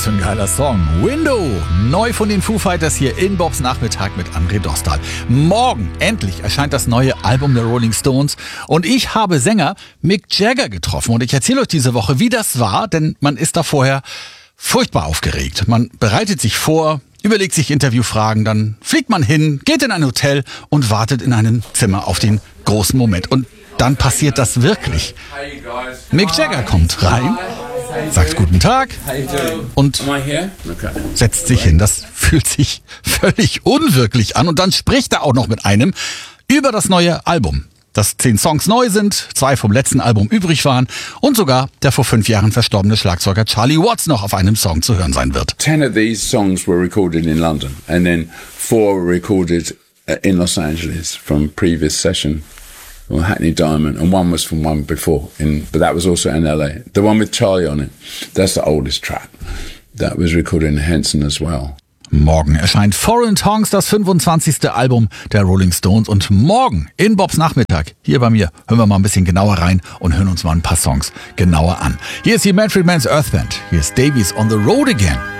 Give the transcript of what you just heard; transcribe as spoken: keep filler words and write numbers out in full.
für ein geiler Song. Window, neu von den Foo Fighters hier in Bobs Nachmittag mit André Dostal. Morgen endlich erscheint das neue Album der Rolling Stones und ich habe Sänger Mick Jagger getroffen und ich erzähle euch diese Woche, wie das war, denn man ist da vorher furchtbar aufgeregt. Man bereitet sich vor, überlegt sich Interviewfragen, dann fliegt man hin, geht in ein Hotel und wartet in einem Zimmer auf den großen Moment. Und dann passiert das wirklich. Mick Jagger kommt rein, sagt guten Tag und setzt sich hin. Das fühlt sich völlig unwirklich an. Und dann spricht er auch noch mit einem über das neue Album. Dass zehn Songs neu sind, zwei vom letzten Album übrig waren und sogar der vor fünf Jahren verstorbene Schlagzeuger Charlie Watts noch auf einem Song zu hören sein wird. Ten of these songs were recorded in London and then four were recorded in Los Angeles from previous session. Well, Hackney Diamond, and one was from one before, in, but that was also in L A. The one with Charlie on it, that's the oldest track. That was recorded in Henson as well. Morgen erscheint Foreign Tongues, das fünfundzwanzigste Album der Rolling Stones. Und morgen in Bobs Nachmittag, hier bei mir, hören wir mal ein bisschen genauer rein und hören uns mal ein paar Songs genauer an. Hier ist die Manfred Mann's Earth Band. Hier ist Davies on the Road Again.